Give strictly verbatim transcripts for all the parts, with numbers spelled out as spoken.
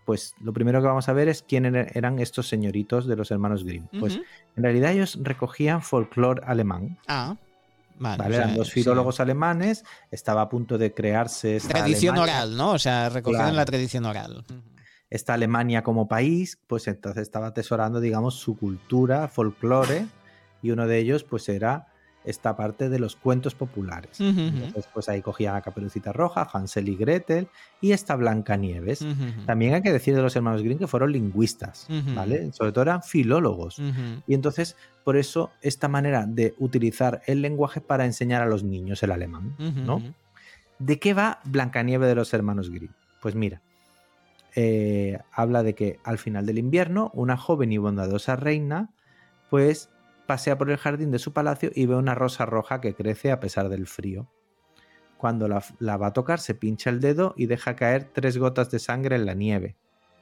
pues lo primero que vamos a ver es quién eran estos señoritos de los hermanos Grimm. Pues Uh-huh. en realidad ellos recogían folclore alemán. Ah, vale. ¿Vale? O sea, eran dos filólogos sí. alemanes, estaba a punto de crearse esta tradición Alemania. oral, ¿no? O sea, recogieron Claro. la tradición oral. Esta Alemania como país, pues entonces estaba atesorando, digamos, su cultura, folclore, y uno de ellos, pues era esta parte de los cuentos populares. Uh-huh. Entonces, pues ahí cogían a Caperucita Roja, Hansel y Gretel y esta Blancanieves. Uh-huh. También hay que decir de los hermanos Grimm que fueron lingüistas, Uh-huh. ¿vale? Sobre todo eran filólogos. Uh-huh. Y entonces, por eso, esta manera de utilizar el lenguaje para enseñar a los niños el alemán, ¿no? Uh-huh. ¿De qué va Blancanieves de los hermanos Grimm? Pues mira, eh, habla de que al final del invierno, una joven y bondadosa reina, pues pasea por el jardín de su palacio y ve una rosa roja que crece a pesar del frío. Cuando la, la va a tocar, se pincha el dedo y deja caer tres gotas de sangre en la nieve.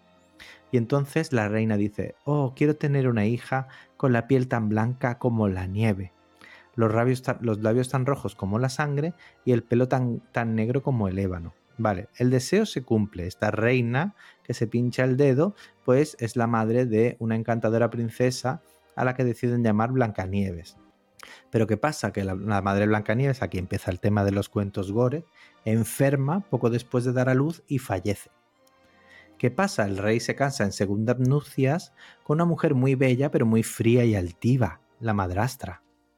Y entonces la reina dice: oh, quiero tener una hija con la piel tan blanca como la nieve, los labios tan, los labios tan rojos como la sangre y el pelo tan, tan negro como el ébano. Vale, el deseo se cumple. Esta reina que se pincha el dedo, pues es la madre de una encantadora princesa a la que deciden llamar Blancanieves. Pero ¿qué pasa? Que la, la madre Blancanieves, aquí empieza el tema de los cuentos gore, enferma poco después de dar a luz y fallece. ¿Qué pasa? El rey se casa en segundas nupcias con una mujer muy bella pero muy fría y altiva, la madrastra.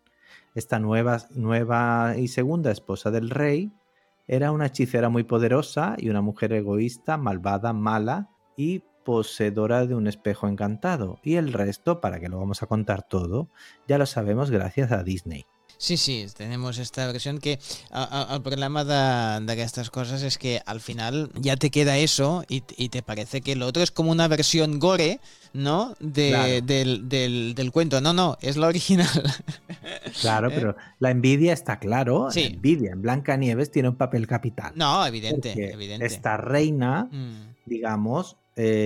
Esta nueva, nueva y segunda esposa del rey era una hechicera muy poderosa y una mujer egoísta, malvada, mala y poseedora de un espejo encantado. Y el resto, para que lo vamos a contar todo, ya lo sabemos gracias a Disney. Sí, sí, tenemos esta versión que a, a, el problema de estas cosas es que al final ya te queda eso y, y te parece que lo otro es como una versión gore, ¿no? De, claro. del, del, del cuento. No, no, es la original. Claro, ¿Eh? Pero la envidia está claro. Sí. La envidia en Blancanieves tiene un papel capital. No, evidente, evidente. Esta reina, mm. digamos,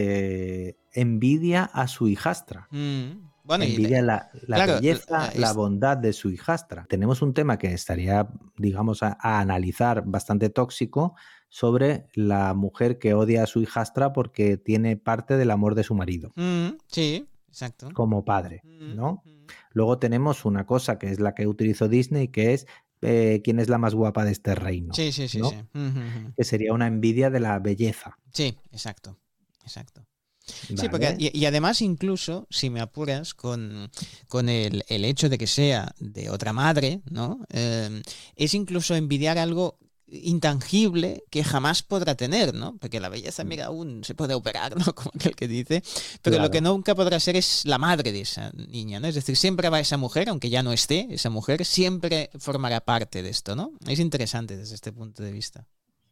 eh, envidia a su hijastra. Mm. Bueno, envidia y, la, la claro, belleza, es... la bondad de su hijastra. Tenemos un tema que estaría, digamos, a, a analizar bastante tóxico sobre la mujer que odia a su hijastra porque tiene parte del amor de su marido. Mm, sí, exacto. Como padre, ¿no? Mm. Luego tenemos una cosa que es la que utilizó Disney, que es eh, quién es la más guapa de este reino. Sí, sí, sí, ¿no? sí. Uh-huh. Que sería una envidia de la belleza. Sí, exacto, exacto. Vale. Sí, porque y, y además incluso, si me apuras, con, con el, el hecho de que sea de otra madre, ¿no? Eh, es incluso envidiar algo intangible que jamás podrá tener, ¿no? Porque la belleza, mira, aún se puede operar, ¿no? Como aquel que dice, pero claro, lo que nunca podrá ser es la madre de esa niña, ¿no? Es decir, siempre va esa mujer, aunque ya no esté, esa mujer siempre formará parte de esto, ¿no? Es interesante desde este punto de vista.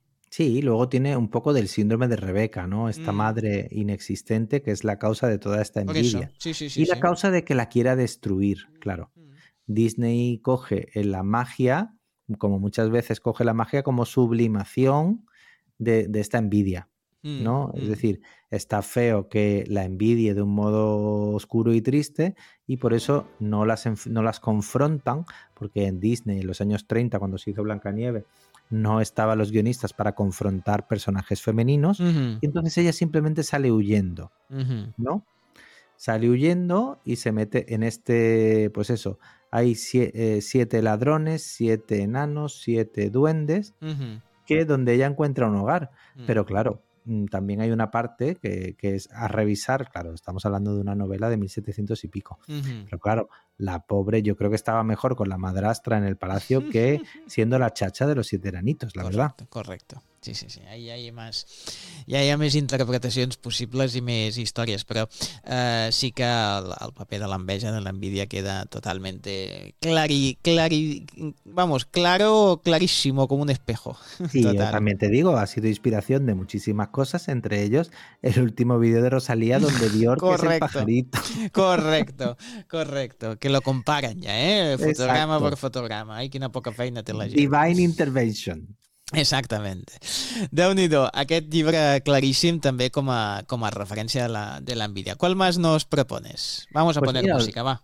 Sí, luego tiene un poco del síndrome de Rebeca, ¿no? Esta mm. madre inexistente que es la causa de toda esta envidia. Sí, sí, sí, y la sí. causa de que la quiera destruir, claro. Mm. Disney coge en la magia, como muchas veces coge la magia como sublimación de, de esta envidia, mm. ¿no? Mm. Es decir, está feo que la envidie de un modo oscuro y triste y por eso no las, no las confrontan, porque en Disney en los años treinta, cuando se hizo Blancanieves, no estaban los guionistas para confrontar personajes femeninos, uh-huh. y entonces ella simplemente sale huyendo, uh-huh. ¿no? Sale huyendo y se mete en este, pues eso, hay siete, eh, siete ladrones, siete enanos, siete duendes, uh-huh. que donde ella encuentra un hogar, uh-huh. pero claro, también hay una parte que, que es a revisar, claro, estamos hablando de una novela de mil setecientos y pico, uh-huh. pero claro, la pobre yo creo que estaba mejor con la madrastra en el palacio que siendo la chacha de los siete enanitos, la correcto, verdad. Correcto, sí, sí, sí, ahí hi ha més, ja hi ha més interpretacions possibles i més històries, però eh, sí que el, el paper de l'enveja, de l'envidia queda totalmente clari, clari, vamos, claro, clarísimo, como un espejo. Sí, Total. yo también te digo, ha sido inspiración de muchísimas cosas, entre ellos el último vídeo de Rosalía donde Dior que es el pajarito. Correcto, correcto, que lo comparan ja, eh? Fotograma Exacto. per fotograma. Ai, quina poca feina té la gent. Divine Intervention. Exactament. Déu-n'hi-do, aquest llibre claríssim també com a, com a referència de la, de l'envidia. ¿Cuál más nos propones? Vamos a pues poner mira, música, va.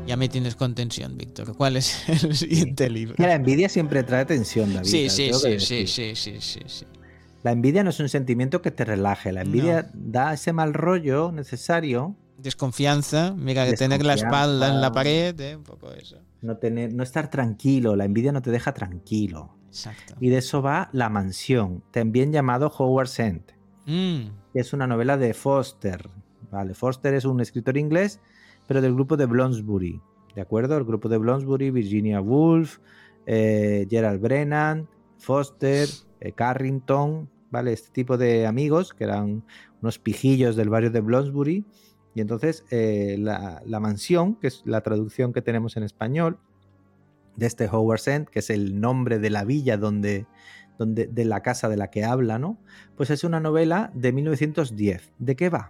Ya me tienes con tensión, Víctor. ¿Cuál es el siguiente libro? La envidia siempre trae tensión, David. Sí, sí, sí, sí, sí, sí, sí, sí. La envidia no es un sentimiento que te relaje. La envidia no. da ese mal rollo necesario. Desconfianza, mira, de tener la espalda en la pared, ¿eh? Un poco eso. No, tener, no estar tranquilo. La envidia no te deja tranquilo. Exacto. Y de eso va La Mansión, también llamado Hogwarts End, mm. que es una novela de Foster. Vale, Foster es un escritor inglés, pero del grupo de Bloomsbury, ¿de acuerdo? El grupo de Bloomsbury, Virginia Woolf, eh, Gerald Brennan, Foster, eh, Carrington, ¿vale? Este tipo de amigos que eran unos pijillos del barrio de Bloomsbury. Y entonces eh, la, la Mansión, que es la traducción que tenemos en español, de este Hogwarts End, que es el nombre de la villa donde, donde, de la casa de la que habla, ¿no? Pues es una novela de mil novecientos diez. ¿De qué va?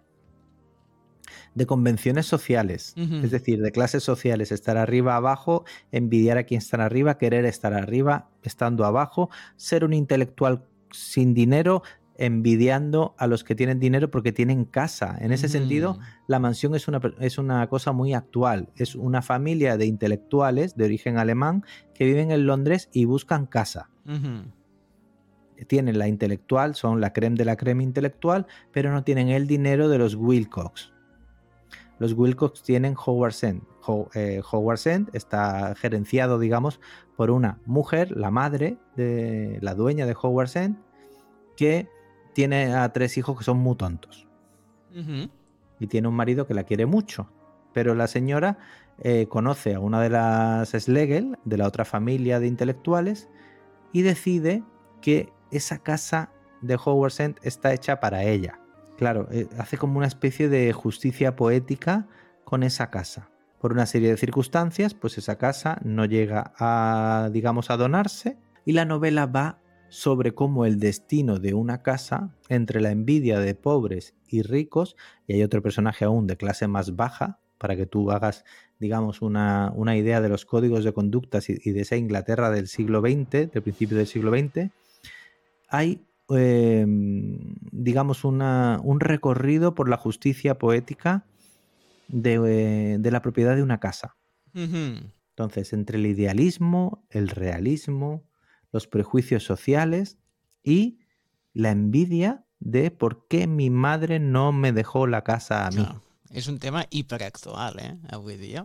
De convenciones sociales, uh-huh. es decir, de clases sociales, estar arriba, abajo, envidiar a quien está arriba, querer estar arriba, estando abajo, ser un intelectual sin dinero, envidiando a los que tienen dinero porque tienen casa. En ese uh-huh. sentido, La Mansión es una, es una cosa muy actual. Es una familia de intelectuales de origen alemán que viven en Londres y buscan casa. Uh-huh. Tienen la intelectual, son la creme de la creme intelectual, pero no tienen el dinero de los Wilcox. Los Wilcox tienen Hogwarts End. Ho- eh, Hogwarts End está gerenciado, digamos, por una mujer, la madre de la dueña de Hogwarts End, que tiene a tres hijos que son muy tontos. Uh-huh. Y tiene un marido que la quiere mucho. Pero la señora eh, conoce a una de las Schlegel, de la otra familia de intelectuales, y decide que esa casa de Hogwarts End está hecha para ella. Claro, eh, hace como una especie de justicia poética con esa casa. Por una serie de circunstancias, pues esa casa no llega a, digamos, a donarse, y la novela va sobre cómo el destino de una casa, entre la envidia de pobres y ricos, y hay otro personaje aún de clase más baja, para que tú hagas, digamos, una, una idea de los códigos de conductas y, y de esa Inglaterra del siglo veinte, del principio del siglo veinte, hay, eh, digamos, una, un recorrido por la justicia poética de, eh, de la propiedad de una casa. Uh-huh. Entonces, entre el idealismo, el realismo, los prejuicios sociales y la envidia de por qué mi madre no me dejó la casa a mí. Claro. És un tema hiperactual, eh, avui dia,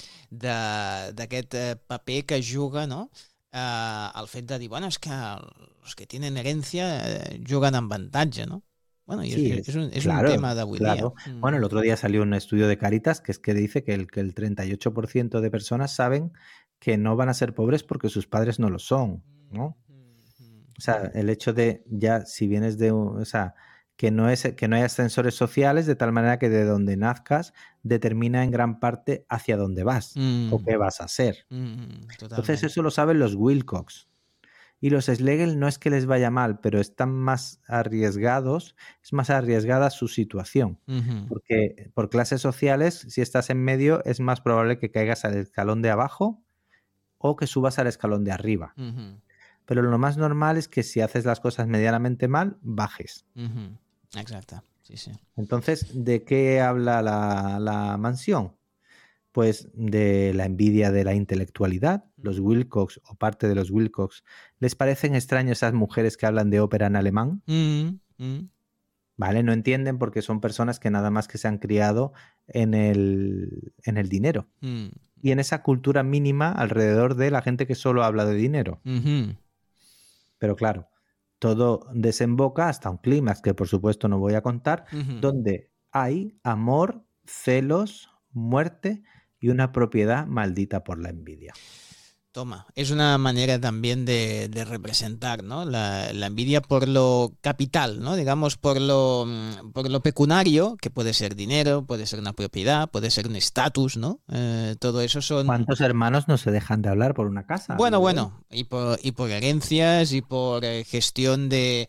d'aquest paper que juga, no?, eh, el fet de dir, bueno, és que els que tenen herència eh, juguen amb avantatge, ¿no? Bueno, y sí, es, es, un, es claro, un tema de hoy claro. día. Bueno, el otro día salió un estudio de Caritas que es que dice que el, que el treinta y ocho por ciento de personas saben que no van a ser pobres porque sus padres no lo son, ¿no? O sea, el hecho de ya, si vienes de un, o sea, que no es que no hay ascensores sociales, de tal manera que de donde nazcas determina en gran parte hacia dónde vas mm. o qué vas a ser. Mm, Entonces eso lo saben los Wilcox. Y los Schlegel no es que les vaya mal, pero están más arriesgados, es más arriesgada su situación. Uh-huh. Porque por clases sociales, si estás en medio, es más probable que caigas al escalón de abajo o que subas al escalón de arriba. Uh-huh. Pero lo más normal es que si haces las cosas medianamente mal, bajes. Uh-huh. Exacto, sí, sí. Entonces, ¿de qué habla la, la mansión? Pues de la envidia de la intelectualidad. Los Wilcox o parte de los Wilcox, ¿les parecen extraños esas mujeres que hablan de ópera en alemán? Mm, mm. ¿Vale? No entienden porque son personas que nada más que se han criado en el, en el dinero. Mm. Y en esa cultura mínima alrededor de la gente que solo habla de dinero. Mm-hmm. Pero claro, todo desemboca hasta un clímax que por supuesto no voy a contar, mm-hmm. donde hay amor, celos, muerte y una propiedad maldita por la envidia. Toma, es una manera también de, de representar, ¿no?, la, la envidia por lo capital, ¿no?, digamos, por lo, por lo pecuniario, que puede ser dinero, puede ser una propiedad, puede ser un estatus, ¿no? Eh, todo eso son... ¿Cuántos hermanos no se dejan de hablar por una casa? Bueno, bueno, y por, y por herencias y por eh, gestión de,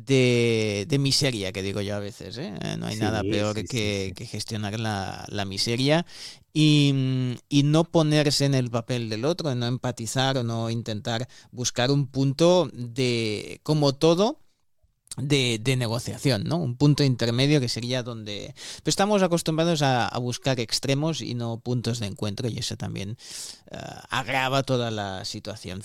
de, de miseria, que digo yo a veces, ¿eh? No hay sí, nada peor sí, que, sí, sí. que gestionar la, la miseria. Y, y no ponerse en el papel del otro, no empatizar o no intentar buscar un punto de, como todo, de, de negociación, ¿no? Un punto intermedio que sería donde... Pero estamos acostumbrados a, a buscar extremos y no puntos de encuentro, y eso también uh, agrava toda la situación.